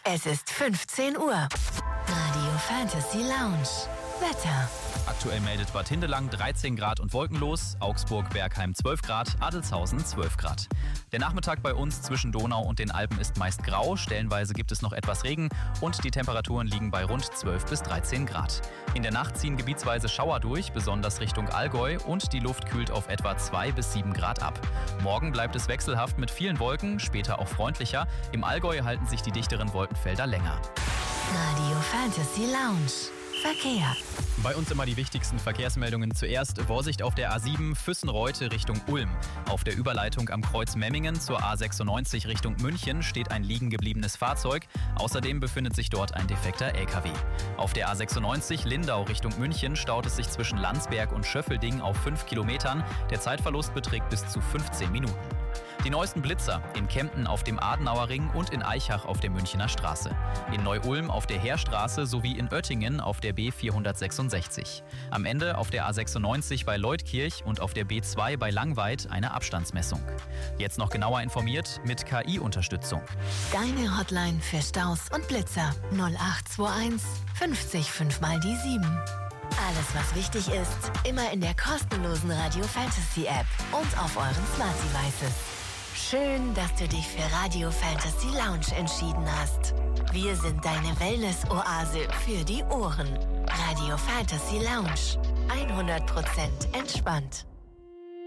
Es ist 15 Uhr. Radio Fantasy Lounge. Wetter. Aktuell meldet Bad Hindelang 13 Grad und wolkenlos, Augsburg-Bergheim 12 Grad, Adelzhausen 12 Grad. Der Nachmittag bei uns zwischen Donau und den Alpen ist meist grau, stellenweise gibt es noch etwas Regen und die Temperaturen liegen bei rund 12 bis 13 Grad. In der Nacht ziehen gebietsweise Schauer durch, besonders Richtung Allgäu, und die Luft kühlt auf etwa 2 bis 7 Grad ab. Morgen bleibt es wechselhaft mit vielen Wolken, später auch freundlicher. Im Allgäu halten sich die dichteren Wolkenfelder länger. Radio Fantasy Lounge. Verkehr. Bei uns immer die wichtigsten Verkehrsmeldungen. Zuerst Vorsicht auf der A7 Füssen-Reute Richtung Ulm. Auf der Überleitung am Kreuz Memmingen zur A96 Richtung München steht ein liegen gebliebenes Fahrzeug. Außerdem befindet sich dort ein defekter LKW. Auf der A96 Lindau Richtung München staut es sich zwischen Landsberg und Schöffelding auf 5 Kilometern. Der Zeitverlust beträgt bis zu 15 Minuten. Die neuesten Blitzer in Kempten auf dem Adenauer Ring und in Aichach auf der Münchener Straße. In Neu-Ulm auf der Heerstraße sowie in Oettingen auf der B466. Am Ende auf der A96 bei Leutkirch und auf der B2 bei Langweid eine Abstandsmessung. Jetzt noch genauer informiert mit KI-Unterstützung. Deine Hotline für Staus und Blitzer 0821 50 5 mal die 7. Alles, was wichtig ist, immer in der kostenlosen Radio Fantasy App und auf euren Smart Devices. Schön, dass du dich für Radio Fantasy Lounge entschieden hast. Wir sind deine Wellness-Oase für die Ohren. Radio Fantasy Lounge. 100% entspannt.